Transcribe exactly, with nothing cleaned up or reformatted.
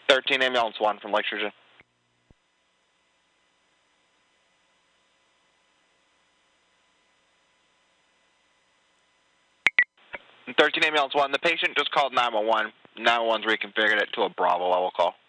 thirteen ambulance one from Lake Sturgeon. thirteen ambulance one, the patient just called nine one one. nine one one's reconfigured it to a Bravo level call.